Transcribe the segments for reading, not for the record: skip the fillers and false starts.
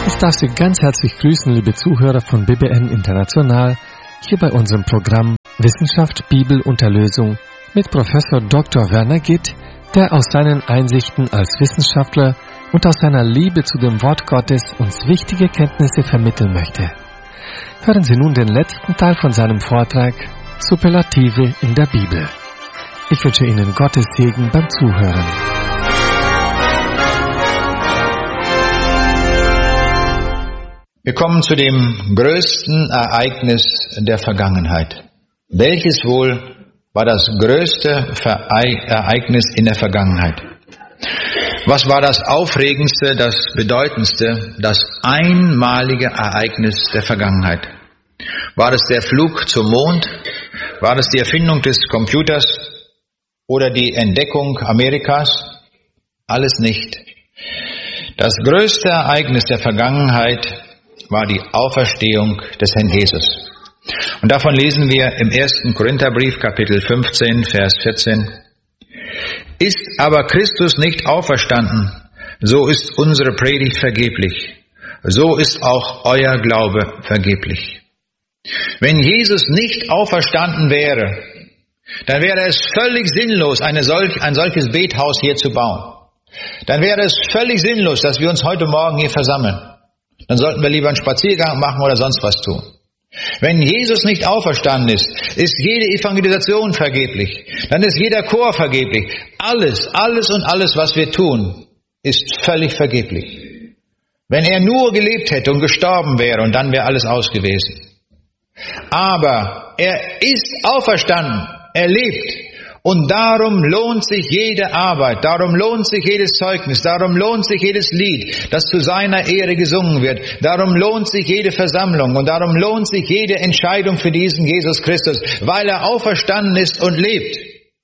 Ich darf Sie ganz herzlich grüßen, liebe Zuhörer von BBN International, hier bei unserem Programm Wissenschaft, Bibel und Erlösung mit Professor Dr. Werner Gitt, der aus seinen Einsichten als Wissenschaftler und aus seiner Liebe zu dem Wort Gottes uns wichtige Kenntnisse vermitteln möchte. Hören Sie nun den letzten Teil von seinem Vortrag Superlative in der Bibel. Ich wünsche Ihnen Gottes Segen beim Zuhören. Wir kommen zu dem größten Ereignis der Vergangenheit. Welches wohl war das größte Ereignis in der Vergangenheit? Was war das Aufregendste, das Bedeutendste, das einmalige Ereignis der Vergangenheit? War es der Flug zum Mond? War es die Erfindung des Computers oder die Entdeckung Amerikas? Alles nicht. Das größte Ereignis der Vergangenheit war die Auferstehung des Herrn Jesus. Und davon lesen wir im 1. Korintherbrief, Kapitel 15, Vers 14. Ist aber Christus nicht auferstanden, so ist unsere Predigt vergeblich. So ist auch euer Glaube vergeblich. Wenn Jesus nicht auferstanden wäre, dann wäre es völlig sinnlos, ein solches Bethaus hier zu bauen. Dann wäre es völlig sinnlos, dass wir uns heute Morgen hier versammeln. Dann sollten wir lieber einen Spaziergang machen oder sonst was tun. Wenn Jesus nicht auferstanden ist, ist jede Evangelisation vergeblich. Dann ist jeder Chor vergeblich. Alles, was wir tun, ist völlig vergeblich. Wenn er nur gelebt hätte und gestorben wäre, und dann wäre alles aus gewesen. Aber er ist auferstanden, er lebt. Und darum lohnt sich jede Arbeit, darum lohnt sich jedes Zeugnis, darum lohnt sich jedes Lied, das zu seiner Ehre gesungen wird. Darum lohnt sich jede Versammlung und darum lohnt sich jede Entscheidung für diesen Jesus Christus, weil er auferstanden ist und lebt.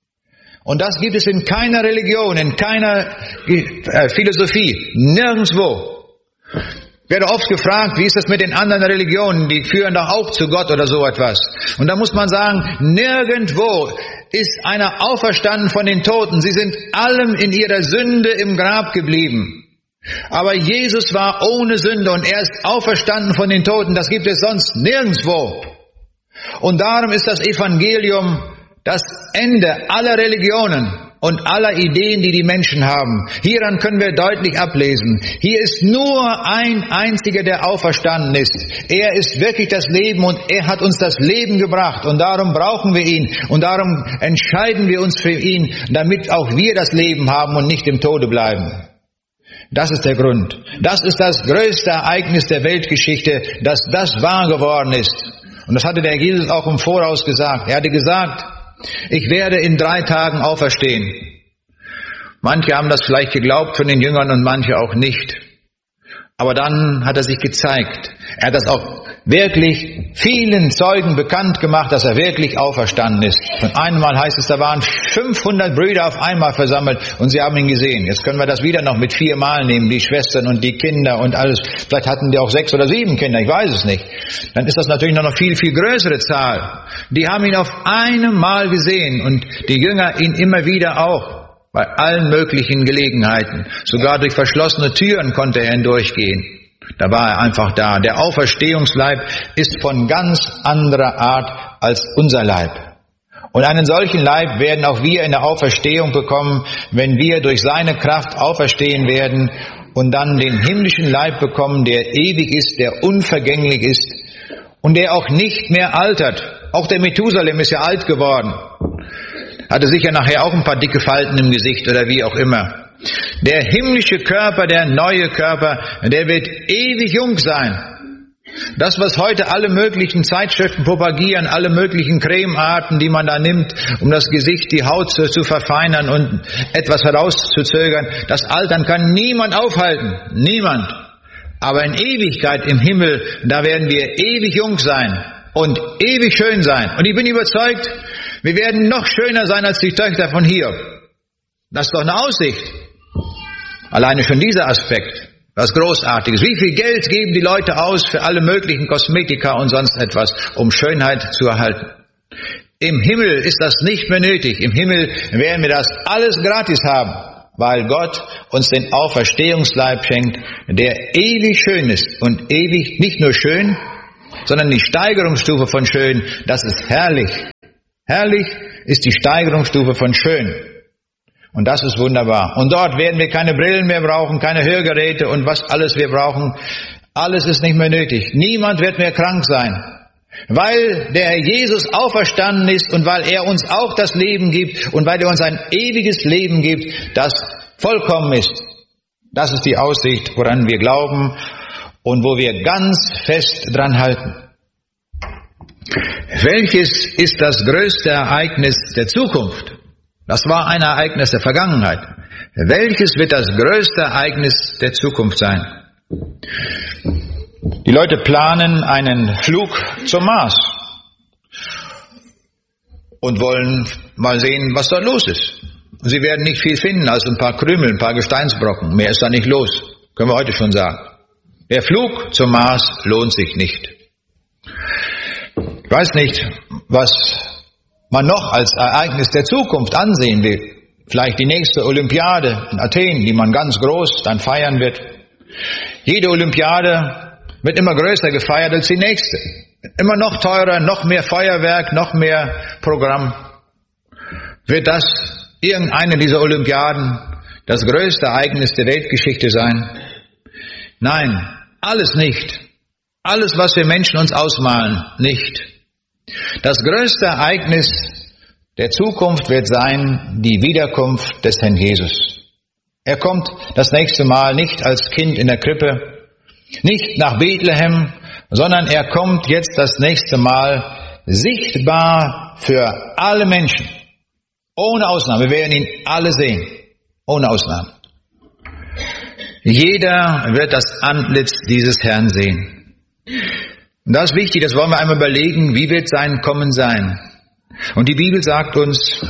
Und das gibt es in keiner Religion, in keiner Philosophie, nirgendwo. Ich werde oft gefragt, wie ist das mit den anderen Religionen, die führen doch auch zu Gott oder so etwas. Und da muss man sagen, nirgendwo ist einer auferstanden von den Toten. Sie sind allem in ihrer Sünde im Grab geblieben. Aber Jesus war ohne Sünde und er ist auferstanden von den Toten. Das gibt es sonst nirgendwo. Und darum ist das Evangelium das Ende aller Religionen und aller Ideen, die die Menschen haben. Hieran können wir deutlich ablesen. Hier ist nur ein einziger, der auferstanden ist. Er ist wirklich das Leben und er hat uns das Leben gebracht. Und darum brauchen wir ihn. Und darum entscheiden wir uns für ihn, damit auch wir das Leben haben und nicht im Tode bleiben. Das ist der Grund. Das ist das größte Ereignis der Weltgeschichte, dass das wahr geworden ist. Und das hatte der Jesus auch im Voraus gesagt. Er hatte gesagt, ich werde in 3 Tagen auferstehen. Manche haben das vielleicht geglaubt von den Jüngern und manche auch nicht. Aber dann hat er sich gezeigt. Er hat das auch wirklich vielen Zeugen bekannt gemacht, dass er wirklich auferstanden ist. Und einmal heißt es, da waren 500 Brüder auf einmal versammelt und sie haben ihn gesehen. Jetzt können wir das wieder noch mit 4 Mal nehmen, die Schwestern und die Kinder und alles. Vielleicht hatten die auch 6 oder 7 Kinder, ich weiß es nicht. Dann ist das natürlich noch eine viel, viel größere Zahl. Die haben ihn auf einem Mal gesehen und die Jünger ihn immer wieder auch. Bei allen möglichen Gelegenheiten. Sogar durch verschlossene Türen konnte er hindurchgehen. Da war er einfach da. Der Auferstehungsleib ist von ganz anderer Art als unser Leib. Und einen solchen Leib werden auch wir in der Auferstehung bekommen, wenn wir durch seine Kraft auferstehen werden und dann den himmlischen Leib bekommen, der ewig ist, der unvergänglich ist und der auch nicht mehr altert. Auch der Methusalem ist ja alt geworden. Hatte sicher nachher auch ein paar dicke Falten im Gesicht oder wie auch immer. Der himmlische Körper, der neue Körper, der wird ewig jung sein. Das, was heute alle möglichen Zeitschriften propagieren, alle möglichen Cremearten, die man da nimmt, um das Gesicht, die Haut zu verfeinern und etwas herauszuzögern, das Altern kann niemand aufhalten. Niemand. Aber in Ewigkeit im Himmel, da werden wir ewig jung sein und ewig schön sein. Und ich bin überzeugt, wir werden noch schöner sein als die Töchter von Hiob. Das ist doch eine Aussicht. Alleine schon dieser Aspekt, was Großartiges. Wie viel Geld geben die Leute aus für alle möglichen Kosmetika und sonst etwas, um Schönheit zu erhalten? Im Himmel ist das nicht mehr nötig. Im Himmel werden wir das alles gratis haben. weil Gott uns den Auferstehungsleib schenkt, der ewig schön ist und ewig nicht nur schön, sondern die Steigerungsstufe von schön, das ist herrlich. Herrlich ist die Steigerungsstufe von schön. Und das ist wunderbar. Und dort werden wir keine Brillen mehr brauchen, keine Hörgeräte und was alles wir brauchen. Alles ist nicht mehr nötig. Niemand wird mehr krank sein. Weil der Herr Jesus auferstanden ist und weil er uns auch das Leben gibt und weil er uns ein ewiges Leben gibt, das vollkommen ist. Das ist die Aussicht, woran wir glauben und wo wir ganz fest dran halten. Welches ist das größte Ereignis der Zukunft? Das war ein Ereignis der Vergangenheit. Welches wird das größte Ereignis der Zukunft sein? Die Leute planen einen Flug zum Mars und wollen mal sehen, was dort los ist. Sie werden nicht viel finden als ein paar Krümel, ein paar Gesteinsbrocken. Mehr ist da nicht los, können wir heute schon sagen. Der Flug zum Mars lohnt sich nicht. Ich weiß nicht, was man noch als Ereignis der Zukunft ansehen will. Vielleicht die nächste Olympiade in Athen, die man ganz groß dann feiern wird. Jede Olympiade wird immer größer gefeiert als die nächste. Immer noch teurer, noch mehr Feuerwerk, noch mehr Programm. Wird das irgendeine dieser Olympiaden das größte Ereignis der Weltgeschichte sein? Nein, alles nicht. Alles, was wir Menschen uns ausmalen, nicht. Das größte Ereignis der Zukunft wird sein die Wiederkunft des Herrn Jesus. Er kommt das nächste Mal nicht als Kind in der Krippe, nicht nach Bethlehem, sondern er kommt jetzt das nächste Mal sichtbar für alle Menschen. Ohne Ausnahme. Wir werden ihn alle sehen. Ohne Ausnahme. Jeder wird das Antlitz dieses Herrn sehen. Und das ist wichtig, das wollen wir einmal überlegen, wie wird sein Kommen sein. Und die Bibel sagt uns,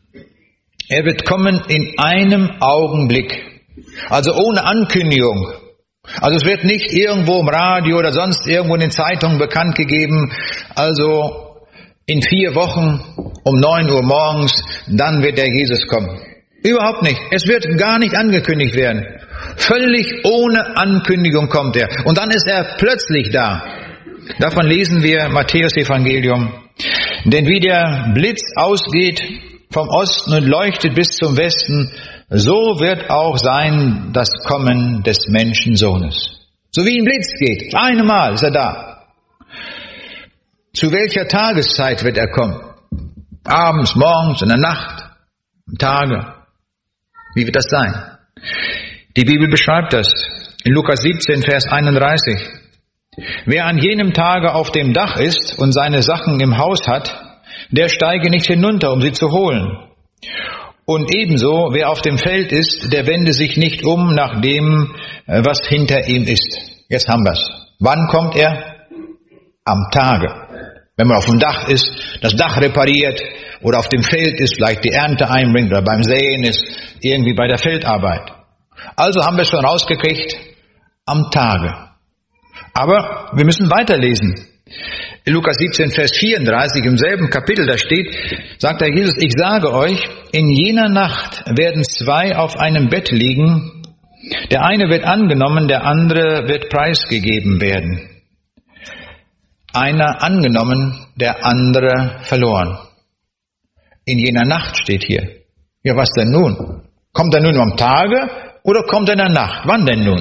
er wird kommen in einem Augenblick. Also ohne Ankündigung. Also es wird nicht irgendwo im Radio oder sonst irgendwo in den Zeitungen bekannt gegeben, also in 4 Wochen um 9 Uhr morgens, dann wird der Jesus kommen. Überhaupt nicht. Es wird gar nicht angekündigt werden. Völlig ohne Ankündigung kommt er. Und dann ist er plötzlich da. Davon lesen wir Matthäus Evangelium. Denn wie der Blitz ausgeht vom Osten und leuchtet bis zum Westen, so wird auch sein das Kommen des Menschensohnes. So wie ein Blitz geht. Einmal ist er da. Zu welcher Tageszeit wird er kommen? Abends, morgens, in der Nacht, am Tage. Wie wird das sein? Die Bibel beschreibt das in Lukas 17, Vers 31. Wer an jenem Tage auf dem Dach ist und seine Sachen im Haus hat, der steige nicht hinunter, um sie zu holen. Und ebenso, wer auf dem Feld ist, der wende sich nicht um nach dem, was hinter ihm ist. Jetzt haben wir's. Wann kommt er? Am Tage. Wenn man auf dem Dach ist, das Dach repariert oder auf dem Feld ist, vielleicht die Ernte einbringt oder beim Säen ist, irgendwie bei der Feldarbeit. Also haben wir es schon rausgekriegt, am Tage. Aber wir müssen weiterlesen. In Lukas 17, Vers 34, im selben Kapitel, da steht, sagt der Jesus, ich sage euch, in jener Nacht werden 2 auf einem Bett liegen, der eine wird angenommen, der andere wird preisgegeben werden. Einer angenommen, der andere verloren. In jener Nacht steht hier. Ja, was denn nun? Kommt er nun am Tage oder kommt er in der Nacht? Wann denn nun?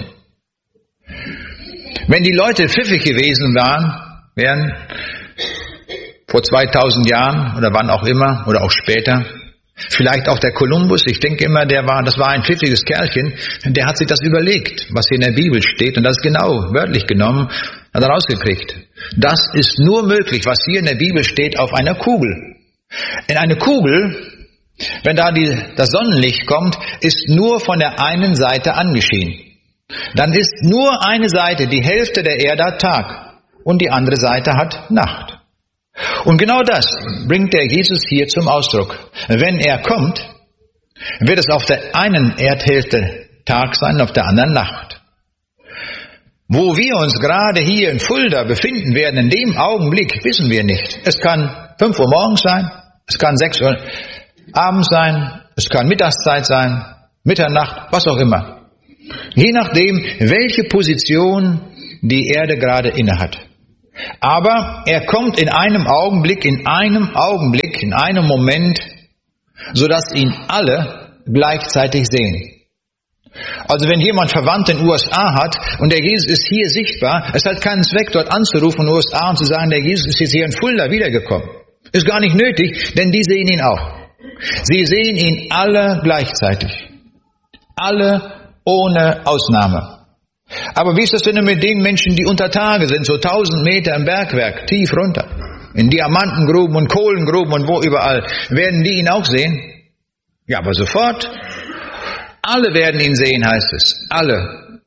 Wenn die Leute pfiffig gewesen wären, vor 2000 Jahren oder wann auch immer oder auch später, vielleicht auch der Kolumbus, ich denke immer, das war ein pfiffiges Kerlchen, der hat sich das überlegt, was hier in der Bibel steht und das genau, wörtlich genommen, hat er rausgekriegt. Das ist nur möglich, was hier in der Bibel steht, auf einer Kugel. In eine Kugel, wenn da das Sonnenlicht kommt, ist nur von der einen Seite angeschienen. Dann ist nur eine Seite, die Hälfte der Erde hat Tag und die andere Seite hat Nacht. Und genau das bringt der Jesus hier zum Ausdruck. Wenn er kommt, wird es auf der einen Erdhälfte Tag sein, auf der anderen Nacht. Wo wir uns gerade hier in Fulda befinden werden, in dem Augenblick, wissen wir nicht. Es kann 5 Uhr morgens sein, es kann 6 Uhr abends sein, es kann Mittagszeit sein, Mitternacht, was auch immer. Je nachdem, welche Position die Erde gerade innehat. Aber er kommt in einem Augenblick, in einem Moment, sodass ihn alle gleichzeitig sehen. Also wenn jemand Verwandte in den USA hat und der Jesus ist hier sichtbar, es hat keinen Zweck, dort anzurufen in den USA und zu sagen, der Jesus ist jetzt hier in Fulda wiedergekommen. Ist gar nicht nötig, denn die sehen ihn auch. Sie sehen ihn alle gleichzeitig. Alle ohne Ausnahme. Aber wie ist das denn mit den Menschen, die unter Tage sind, so 1000 Meter im Bergwerk, tief runter, in Diamantengruben und Kohlengruben und wo überall, werden die ihn auch sehen? Ja, aber sofort. Alle werden ihn sehen, heißt es. Alle.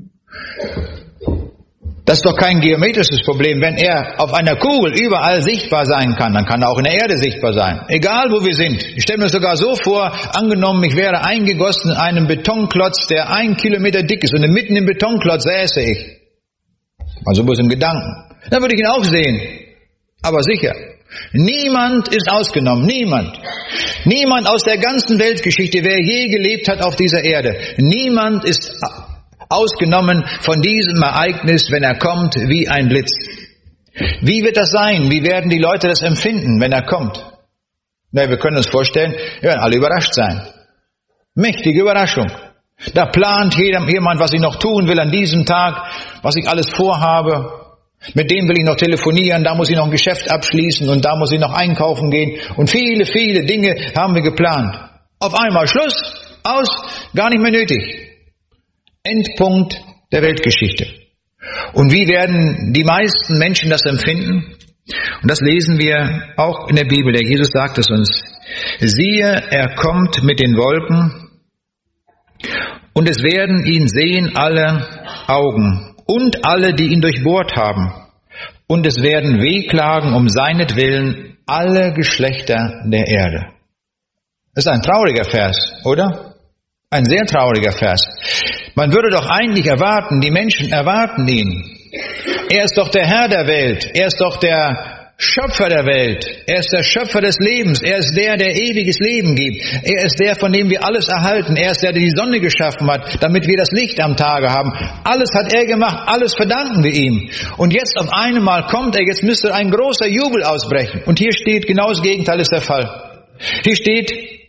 Das ist doch kein geometrisches Problem. Wenn er auf einer Kugel überall sichtbar sein kann, dann kann er auch in der Erde sichtbar sein. Egal wo wir sind. Ich stelle mir sogar so vor, angenommen, ich wäre eingegossen in einen Betonklotz, der 1 Kilometer dick ist und mitten im Betonklotz säße ich. Also bloß im Gedanken. Dann würde ich ihn auch sehen. Aber sicher. Niemand ist ausgenommen. Niemand. Niemand aus der ganzen Weltgeschichte, wer je gelebt hat auf dieser Erde. Niemand ist ausgenommen von diesem Ereignis, wenn er kommt, wie ein Blitz. Wie wird das sein? Wie werden die Leute das empfinden, wenn er kommt? Na, wir können uns vorstellen, wir werden alle überrascht sein. Mächtige Überraschung. Da plant jemand, was ich noch tun will an diesem Tag, was ich alles vorhabe. Mit dem will ich noch telefonieren, da muss ich noch ein Geschäft abschließen und da muss ich noch einkaufen gehen. Und viele, viele Dinge haben wir geplant. Auf einmal Schluss, aus, gar nicht mehr nötig. Endpunkt der Weltgeschichte. Und wie werden die meisten Menschen das empfinden? Und das lesen wir auch in der Bibel. Der Jesus sagt es uns. Siehe, er kommt mit den Wolken und es werden ihn sehen alle Augen und alle, die ihn durchbohrt haben. Und es werden wehklagen um seinetwillen alle Geschlechter der Erde. Das ist ein trauriger Vers, oder? Ein sehr trauriger Vers. Man würde doch eigentlich erwarten, die Menschen erwarten ihn. Er ist doch der Herr der Welt. Er ist doch der Schöpfer der Welt. Er ist der Schöpfer des Lebens. Er ist der, der ewiges Leben gibt. Er ist der, von dem wir alles erhalten. Er ist der, der die Sonne geschaffen hat, damit wir das Licht am Tage haben. Alles hat er gemacht. Alles verdanken wir ihm. Und jetzt auf einmal kommt er. Jetzt müsste ein großer Jubel ausbrechen. Und hier steht, genau das Gegenteil ist der Fall. Hier steht,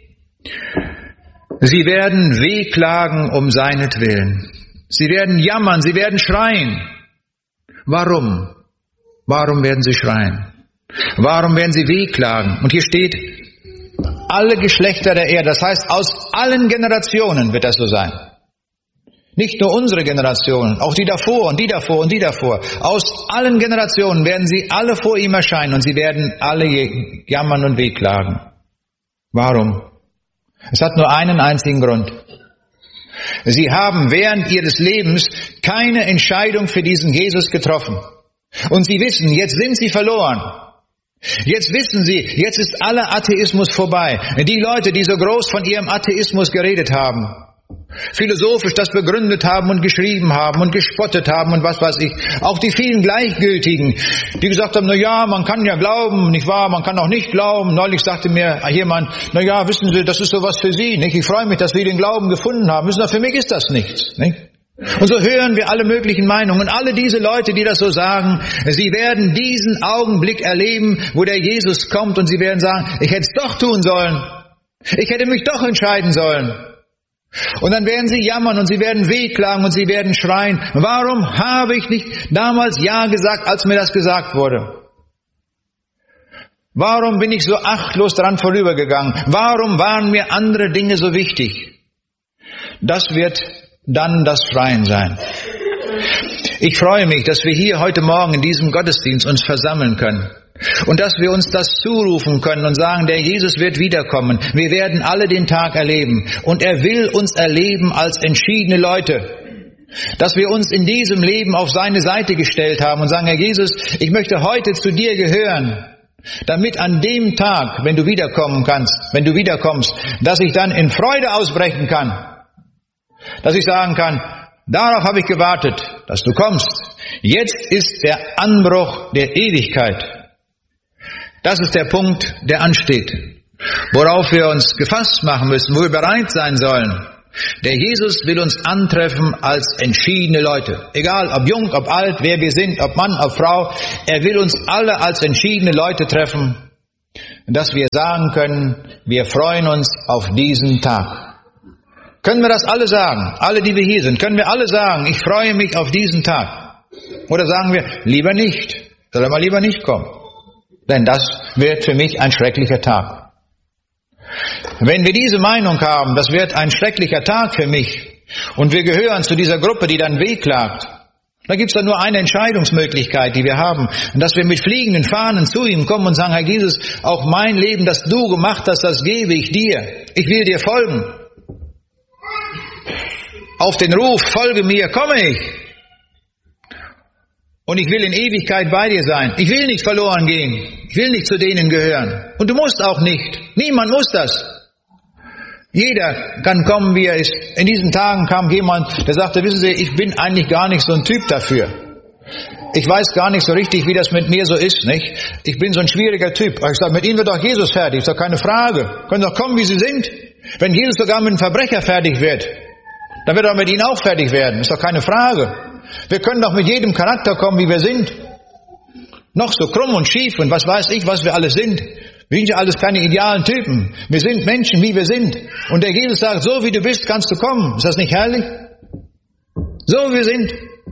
sie werden wehklagen um seinetwillen. Sie werden jammern, sie werden schreien. Warum? Warum werden sie schreien? Warum werden sie wehklagen? Und hier steht, alle Geschlechter der Erde, das heißt, aus allen Generationen wird das so sein. Nicht nur unsere Generationen, auch die davor und die davor und die davor. Aus allen Generationen werden sie alle vor ihm erscheinen und sie werden alle jammern und wehklagen. Warum? Es hat nur einen einzigen Grund. Sie haben während ihres Lebens keine Entscheidung für diesen Jesus getroffen. Und sie wissen, jetzt sind sie verloren. Jetzt wissen sie, jetzt ist aller Atheismus vorbei. Die Leute, die so groß von ihrem Atheismus geredet haben, philosophisch das begründet haben und geschrieben haben und gespottet haben und was weiß ich. Auch die vielen Gleichgültigen, die gesagt haben, na ja, man kann ja glauben, nicht wahr, man kann auch nicht glauben. Neulich sagte mir jemand, na ja, wissen Sie, das ist sowas für Sie, nicht? Ich freue mich, dass wir den Glauben gefunden haben. Wissen Sie, für mich ist das nichts, nicht? Und so hören wir alle möglichen Meinungen. Und alle diese Leute, die das so sagen, sie werden diesen Augenblick erleben, wo der Jesus kommt und sie werden sagen, ich hätte es doch tun sollen. Ich hätte mich doch entscheiden sollen. Und dann werden sie jammern und sie werden wehklagen und sie werden schreien. Warum habe ich nicht damals Ja gesagt, als mir das gesagt wurde? Warum bin ich so achtlos dran vorübergegangen? Warum waren mir andere Dinge so wichtig? Das wird dann das Schreien sein. Ich freue mich, dass wir hier heute Morgen in diesem Gottesdienst uns versammeln können. Und dass wir uns das zurufen können und sagen, der Jesus wird wiederkommen. Wir werden alle den Tag erleben. Und er will uns erleben als entschiedene Leute. Dass wir uns in diesem Leben auf seine Seite gestellt haben und sagen, Herr Jesus, ich möchte heute zu dir gehören. Damit an dem Tag, wenn du wiederkommen kannst, wenn du wiederkommst, dass ich dann in Freude ausbrechen kann. Dass ich sagen kann, darauf habe ich gewartet, dass du kommst. Jetzt ist der Anbruch der Ewigkeit. Das ist der Punkt, der ansteht, worauf wir uns gefasst machen müssen, wo wir bereit sein sollen. Der Jesus will uns antreffen als entschiedene Leute. Egal, ob jung, ob alt, wer wir sind, ob Mann, ob Frau. Er will uns alle als entschiedene Leute treffen, dass wir sagen können, wir freuen uns auf diesen Tag. Können wir das alle sagen? Alle, die wir hier sind, können wir alle sagen, ich freue mich auf diesen Tag? Oder sagen wir, lieber nicht, soll er mal lieber nicht kommen? Denn das wird für mich ein schrecklicher Tag. Wenn wir diese Meinung haben, das wird ein schrecklicher Tag für mich, und wir gehören zu dieser Gruppe, die dann wehklagt, da gibt es dann nur eine Entscheidungsmöglichkeit, die wir haben, und dass wir mit fliegenden Fahnen zu ihm kommen und sagen, Herr Jesus, auch mein Leben, das du gemacht hast, das gebe ich dir. Ich will dir folgen. Auf den Ruf, folge mir, komme ich. Und ich will in Ewigkeit bei dir sein. Ich will nicht verloren gehen. Ich will nicht zu denen gehören. Und du musst auch nicht. Niemand muss das. Jeder kann kommen, wie er ist. In diesen Tagen kam jemand, der sagte, wissen Sie, ich bin eigentlich gar nicht so ein Typ dafür. Ich weiß gar nicht so richtig, wie das mit mir so ist, nicht? Ich bin so ein schwieriger Typ. Ich sage, mit Ihnen wird doch Jesus fertig. Ist doch keine Frage. Können doch kommen, wie Sie sind. Wenn Jesus sogar mit einem Verbrecher fertig wird, dann wird er mit Ihnen auch fertig werden. Ist doch keine Frage. Wir können doch mit jedem Charakter kommen, wie wir sind. Noch so krumm und schief und was weiß ich, was wir alles sind. Wir sind ja alles keine idealen Typen. Wir sind Menschen, wie wir sind. Und der Jesus sagt, so wie du bist, kannst du kommen. Ist das nicht herrlich? So wie wir sind.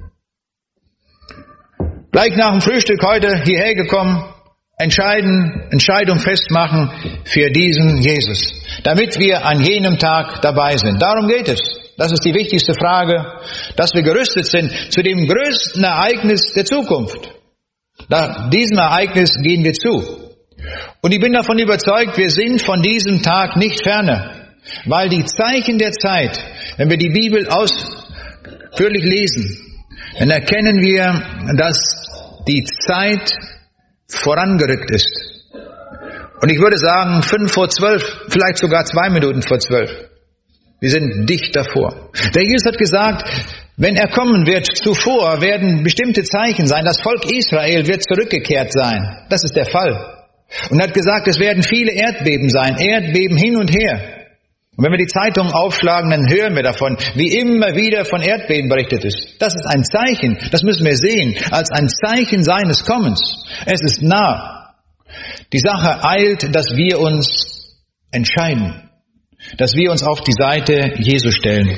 Gleich nach dem Frühstück heute hierher gekommen, Entscheidung festmachen für diesen Jesus. Damit wir an jenem Tag dabei sind. Darum geht es. Das ist die wichtigste Frage, dass wir gerüstet sind zu dem größten Ereignis der Zukunft. Diesem Ereignis gehen wir zu. Und ich bin davon überzeugt, wir sind von diesem Tag nicht ferne. Weil die Zeichen der Zeit, wenn wir die Bibel ausführlich lesen, dann erkennen wir, dass die Zeit vorangerückt ist. Und ich würde sagen, 11:55, vielleicht sogar 2 Minuten vor 12. Wir sind dicht davor. Der Jesus hat gesagt, wenn er kommen wird, zuvor werden bestimmte Zeichen sein. Das Volk Israel wird zurückgekehrt sein. Das ist der Fall. Und er hat gesagt, es werden viele Erdbeben sein. Erdbeben hin und her. Und wenn wir die Zeitungen aufschlagen, dann hören wir davon, wie immer wieder von Erdbeben berichtet ist. Das ist ein Zeichen. Das müssen wir sehen. Als ein Zeichen seines Kommens. Es ist nah. Die Sache eilt, dass wir uns entscheiden. Dass wir uns auf die Seite Jesu stellen.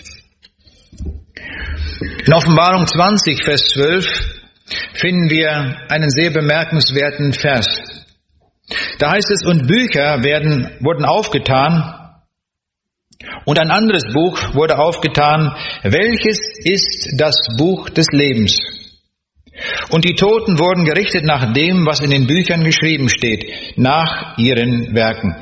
In Offenbarung 20, Vers 12 finden wir einen sehr bemerkenswerten Vers. Da heißt es, und Bücher wurden aufgetan und ein anderes Buch wurde aufgetan, welches ist das Buch des Lebens. Und die Toten wurden gerichtet nach dem, was in den Büchern geschrieben steht, nach ihren Werken.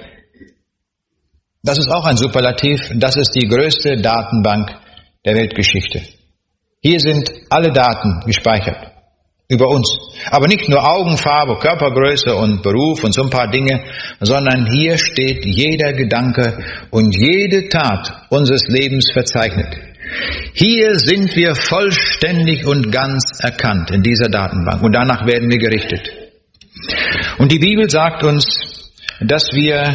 Das ist auch ein Superlativ, das ist die größte Datenbank der Weltgeschichte. Hier sind alle Daten gespeichert über uns. Aber nicht nur Augenfarbe, Körpergröße und Beruf und so ein paar Dinge, sondern hier steht jeder Gedanke und jede Tat unseres Lebens verzeichnet. Hier sind wir vollständig und ganz erkannt in dieser Datenbank und danach werden wir gerichtet. Und die Bibel sagt uns, dass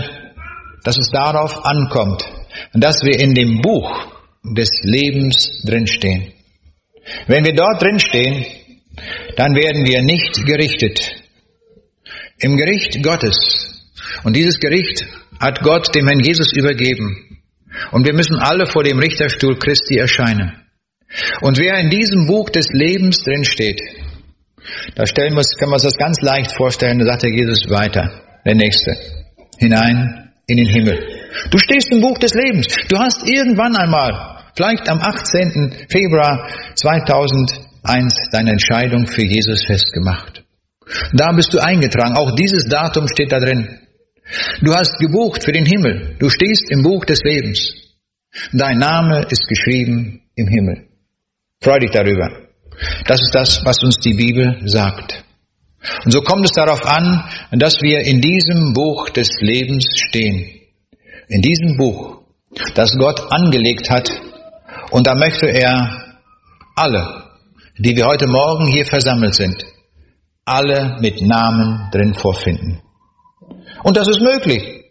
es darauf ankommt, dass wir in dem Buch des Lebens drinstehen. Wenn wir dort drinstehen, dann werden wir nicht gerichtet. Im Gericht Gottes. Und dieses Gericht hat Gott dem Herrn Jesus übergeben. Und wir müssen alle vor dem Richterstuhl Christi erscheinen. Und wer in diesem Buch des Lebens drinsteht, da können wir uns das ganz leicht vorstellen, da sagt der Jesus weiter, der Nächste, hinein in den Himmel. Du stehst im Buch des Lebens. Du hast irgendwann einmal, vielleicht am 18. Februar 2001, deine Entscheidung für Jesus festgemacht. Da bist du eingetragen. Auch dieses Datum steht da drin. Du hast gebucht für den Himmel. Du stehst im Buch des Lebens. Dein Name ist geschrieben im Himmel. Freu dich darüber. Das ist das, was uns die Bibel sagt. Und so kommt es darauf an, dass wir in diesem Buch des Lebens stehen. In diesem Buch, das Gott angelegt hat. Und da möchte er alle, die wir heute Morgen hier versammelt sind, alle mit Namen drin vorfinden. Und das ist möglich.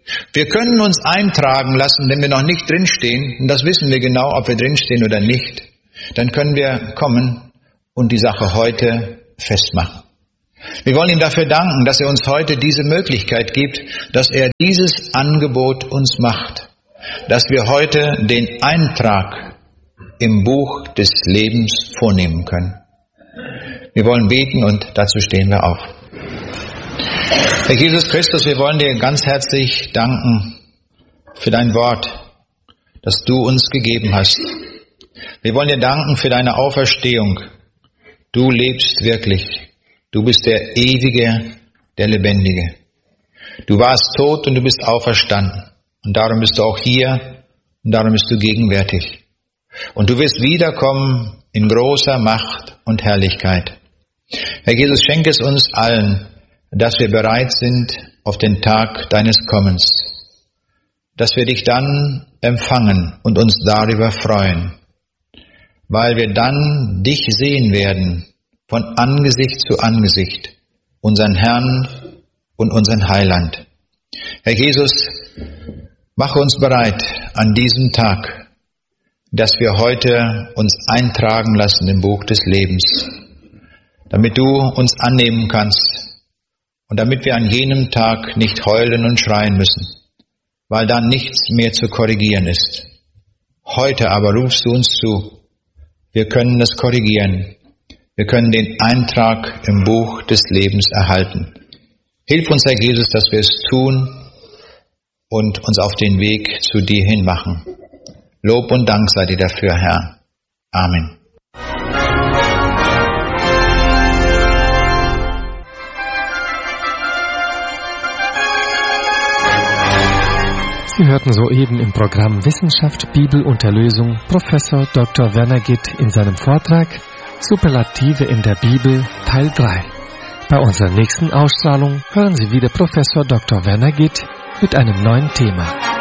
Wir können uns eintragen lassen, wenn wir noch nicht drinstehen, und das wissen wir genau, ob wir drinstehen oder nicht. Dann können wir kommen und die Sache heute festmachen. Wir wollen ihm dafür danken, dass er uns heute diese Möglichkeit gibt, dass er dieses Angebot uns macht, dass wir heute den Eintrag im Buch des Lebens vornehmen können. Wir wollen beten und dazu stehen wir auf. Herr Jesus Christus, wir wollen dir ganz herzlich danken für dein Wort, das du uns gegeben hast. Wir wollen dir danken für deine Auferstehung. Du lebst wirklich. Du bist der Ewige, der Lebendige. Du warst tot und du bist auferstanden. Und darum bist du auch hier und darum bist du gegenwärtig. Und du wirst wiederkommen in großer Macht und Herrlichkeit. Herr Jesus, schenke es uns allen, dass wir bereit sind auf den Tag deines Kommens, dass wir dich dann empfangen und uns darüber freuen, weil wir dann dich sehen werden, von Angesicht zu Angesicht, unseren Herrn und unseren Heiland. Herr Jesus, mache uns bereit an diesem Tag, dass wir heute uns eintragen lassen im Buch des Lebens, damit du uns annehmen kannst und damit wir an jenem Tag nicht heulen und schreien müssen, weil dann nichts mehr zu korrigieren ist. Heute aber rufst du uns zu, wir können das korrigieren, wir können den Eintrag im Buch des Lebens erhalten. Hilf uns, Herr Jesus, dass wir es tun und uns auf den Weg zu dir hin machen. Lob und Dank sei dir dafür, Herr. Amen. Sie hörten soeben im Programm Wissenschaft, Bibel und Erlösung Professor Dr. Werner Gitt in seinem Vortrag Superlative in der Bibel Teil 3. Bei unserer nächsten Ausstrahlung hören Sie wieder Professor Dr. Werner Gitt mit einem neuen Thema.